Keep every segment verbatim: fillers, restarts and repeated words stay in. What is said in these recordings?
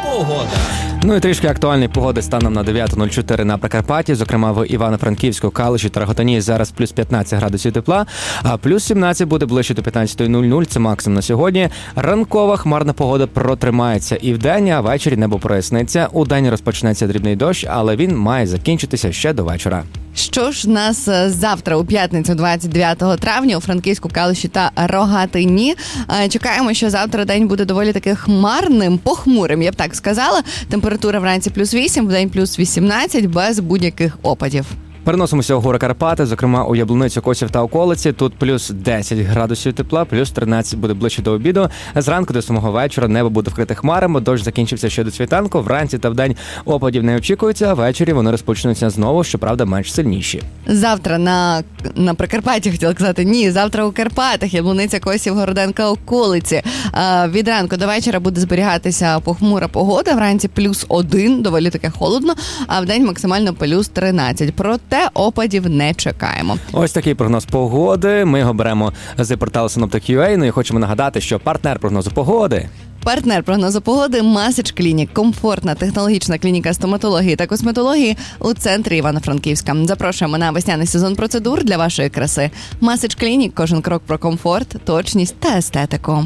Погода. Ну і трішки актуальної погоди станом на дев'ята нуль чотири на Прикарпатті, зокрема в Івано-Франківську, Калуші та Роготині зараз плюс п'ятнадцять градусів тепла, а плюс сімнадцять буде ближче до п'ятнадцята нуль нуль, це максимум на сьогодні. Ранкова хмарна погода протримається і вдень, а ввечері небо проясниться. Удень розпочнеться дрібний дощ, але він має закінчитися ще до вечора. Що ж нас завтра у п'ятницю двадцять дев'ятого травня у Франківську, Калуші та Рогатині. Чекаємо, що завтра день буде доволі таки хмарним, похмурим, я б так сказала. Температура вранці плюс вісім, вдень плюс вісімнадцять, без будь-яких опадів. Переносимося у гори Карпати, зокрема у Яблуницю, Косів та околиці. Тут плюс десять градусів тепла, плюс тринадцять буде ближче до обіду. Зранку до самого вечора небо буде вкрите хмарами, дощ закінчився ще до світанку. Вранці та вдень опадів не очікується, а ввечері вони розпочнуться знову, щоправда, менш сильніші. Завтра на, на Прикарпатті, хотіла казати, ні, завтра у Карпатах, Яблуниця, Косів, Городенка, околиці. А, від ранку до вечора буде зберігатися похмура погода, вранці плюс один, доволі таке холодно, а вдень максимально плюс тринадцять. Проте опадів не чекаємо. Ось такий прогноз погоди. Ми його беремо з порталу Синоптик точка ю а. Ну і хочемо нагадати, що партнер прогнозу погоди – партнер прогнозу погоди Масич Клінік. Комфортна технологічна клініка стоматології та косметології у центрі Івано-Франківська. Запрошуємо на весняний сезон процедур для вашої краси. Масич Клінік. Кожен крок про комфорт, точність та естетику.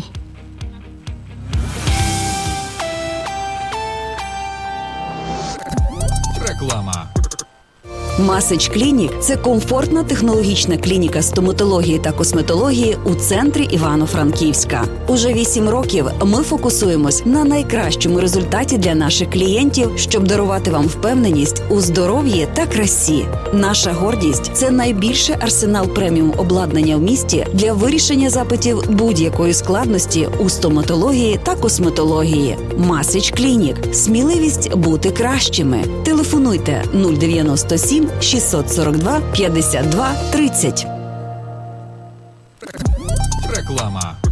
Реклама. Масич Клінік – це комфортна технологічна клініка стоматології та косметології у центрі Івано-Франківська. Уже вісім років ми фокусуємось на найкращому результаті для наших клієнтів, щоб дарувати вам впевненість у здоров'ї та красі. Наша гордість – це найбільший арсенал преміум обладнання в місті для вирішення запитів будь-якої складності у стоматології та косметології. Масич Клінік – сміливість бути кращими. Телефонуйте нуль дев'яносто сім шістсот сорок два п'ятдесят два тридцять. Реклама.